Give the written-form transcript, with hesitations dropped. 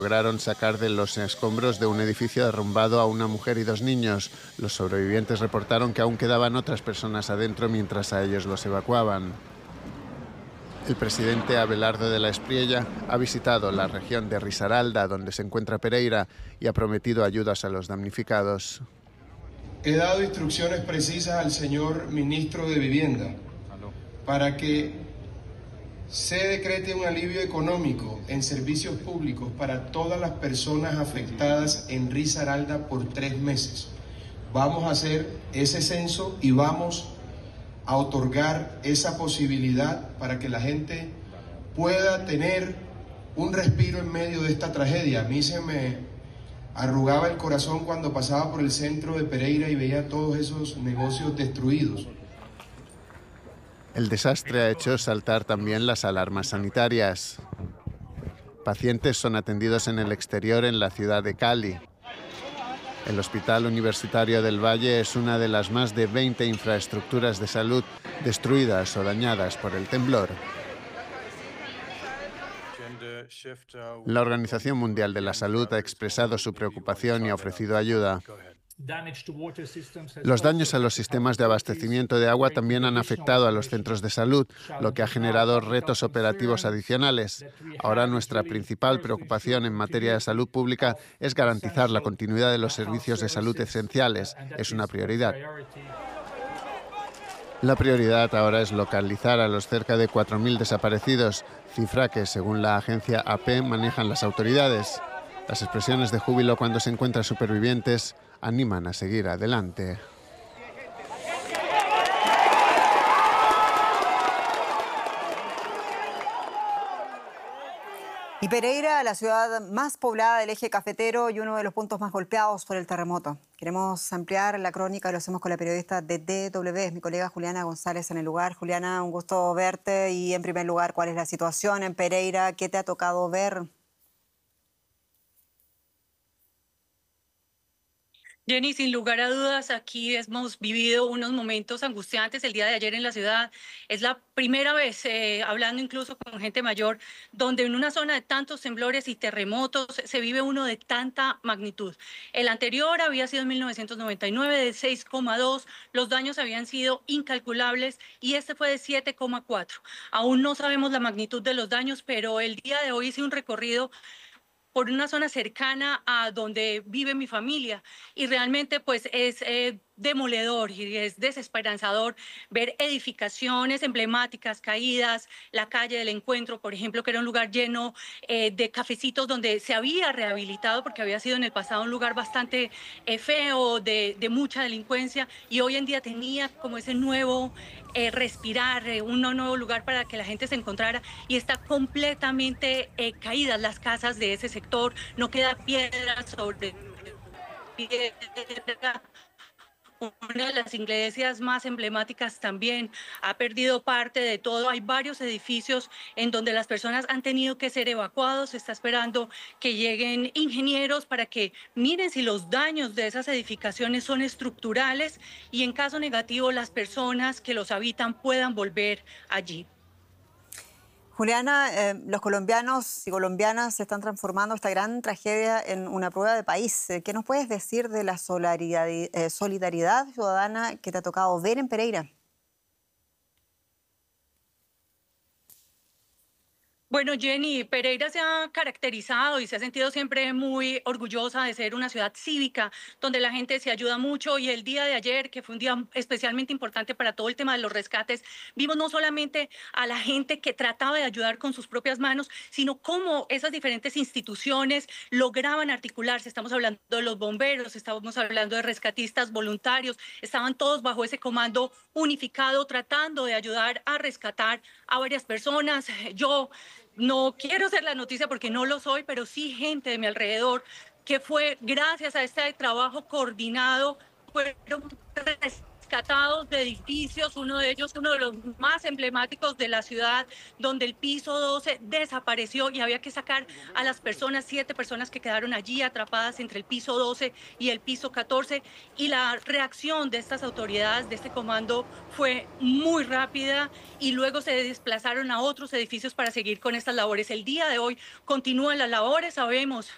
Lograron sacar de los escombros de un edificio derrumbado a una mujer y 2 niños. Los sobrevivientes reportaron que aún quedaban otras personas adentro mientras a ellos los evacuaban. El presidente Abelardo de la Espriella ha visitado la región de Risaralda, donde se encuentra Pereira, y ha prometido ayudas a los damnificados. He dado instrucciones precisas al señor ministro de Vivienda para que se decrete un alivio económico en servicios públicos para todas las personas afectadas en Risaralda por 3 meses. Vamos a hacer ese censo y vamos a otorgar esa posibilidad para que la gente pueda tener un respiro en medio de esta tragedia. A mí se me arrugaba el corazón cuando pasaba por el centro de Pereira y veía todos esos negocios destruidos. El desastre ha hecho saltar también las alarmas sanitarias. Pacientes son atendidos en el exterior en la ciudad de Cali. El Hospital Universitario del Valle es una de las más de 20 infraestructuras de salud destruidas o dañadas por el temblor. La Organización Mundial de la Salud ha expresado su preocupación y ha ofrecido ayuda. Los daños a los sistemas de abastecimiento de agua también han afectado a los centros de salud, lo que ha generado retos operativos adicionales. Ahora nuestra principal preocupación en materia de salud pública es garantizar la continuidad de los servicios de salud esenciales. Es una prioridad. La prioridad ahora es localizar a los cerca de 4.000 desaparecidos, cifra que, según la agencia AP, manejan las autoridades. Las expresiones de júbilo cuando se encuentran supervivientes animan a seguir adelante. Y Pereira, la ciudad más poblada del eje cafetero y uno de los puntos más golpeados por el terremoto. Queremos ampliar la crónica y lo hacemos con la periodista de DW, mi colega Juliana González en el lugar. Juliana, un gusto verte y en primer lugar, ¿cuál es la situación en Pereira? ¿Qué te ha tocado ver? Jenny, sin lugar a dudas, aquí hemos vivido unos momentos angustiantes el día de ayer en la ciudad. Es la primera vez, hablando incluso con gente mayor, donde en una zona de tantos temblores y terremotos se vive uno de tanta magnitud. El anterior había sido en 1999 de 6,2, los daños habían sido incalculables y este fue de 7,4. Aún no sabemos la magnitud de los daños, pero el día de hoy hice un recorrido por una zona cercana a donde vive mi familia y realmente pues es demoledor y es desesperanzador ver edificaciones emblemáticas caídas, la calle del Encuentro, por ejemplo, que era un lugar lleno de cafecitos donde se había rehabilitado porque había sido en el pasado un lugar bastante feo, de mucha delincuencia y hoy en día tenía como ese nuevo respirar, un nuevo lugar para que la gente se encontrara y está completamente caídas las casas de ese sector, no queda piedra sobre piedra. Una de las iglesias más emblemáticas también ha perdido parte de todo. Hay varios edificios en donde las personas han tenido que ser evacuados. Se está esperando que lleguen ingenieros para que miren si los daños de esas edificaciones son estructurales y en caso negativo las personas que los habitan puedan volver allí. Juliana, los colombianos y colombianas se están transformando esta gran tragedia en una prueba de país. ¿Qué nos puedes decir de la solidaridad ciudadana que te ha tocado ver en Pereira? Bueno, Jenny, Pereira se ha caracterizado y se ha sentido siempre muy orgullosa de ser una ciudad cívica, donde la gente se ayuda mucho y el día de ayer, que fue un día especialmente importante para todo el tema de los rescates, vimos no solamente a la gente que trataba de ayudar con sus propias manos, sino cómo esas diferentes instituciones lograban articularse. Estamos hablando de los bomberos, estamos hablando de rescatistas voluntarios, estaban todos bajo ese comando unificado tratando de ayudar a rescatar a varias personas. Yo no quiero ser la noticia porque no lo soy, pero sí gente de mi alrededor que fue gracias a este trabajo coordinado, fueron rescatados de edificios, uno de ellos uno de los más emblemáticos de la ciudad, donde el piso 12 desapareció y había que sacar a las personas, 7 personas que quedaron allí atrapadas entre el piso 12 y el piso 14, y la reacción de estas autoridades, de este comando, fue muy rápida y luego se desplazaron a otros edificios para seguir con estas labores. El día de hoy continúan las labores, sabemos